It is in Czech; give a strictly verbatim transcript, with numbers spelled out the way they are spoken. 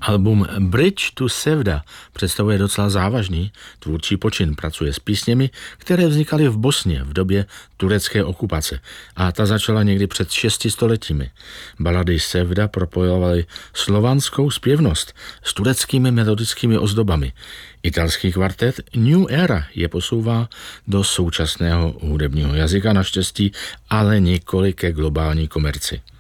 Album Bridge to Sevda představuje docela závažný tvůrčí počin. Pracuje s písněmi, které vznikaly v Bosně v době turecké okupace a ta začala někdy před šesti stoletími. Balady Sevda propojovaly slovanskou zpěvnost s tureckými melodickými ozdobami. Italský kvartet New Era je posouvá do současného hudebního jazyka naštěstí, ale nikoli ke globální komerci.